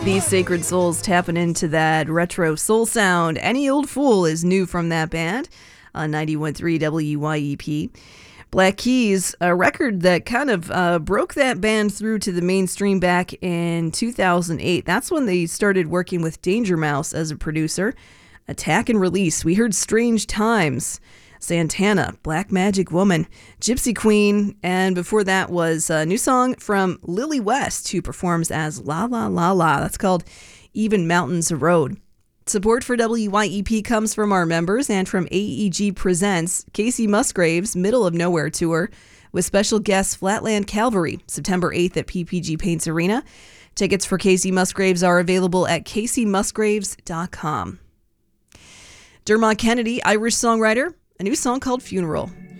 These Sacred Souls tapping into that retro soul sound. Any Old Fool is new from that band on 91.3 WYEP. Black Keys, a record that kind of broke that band through to the mainstream back in 2008. That's when they started working with Danger Mouse as a producer. Attack and Release. We heard Strange Times, Santana, Black Magic Woman, Gypsy Queen, and before that was a new song from Lily West, who performs as La La La La. That's called Even Mountains Road. Support for WYEP comes from our members and from AEG Presents Casey Musgraves' Middle of Nowhere Tour with special guests Flatland Calvary, September 8th at PPG Paints Arena. Tickets for Casey Musgraves are available at caseymusgraves.com. Dermot Kennedy, Irish songwriter, a new song called Funeral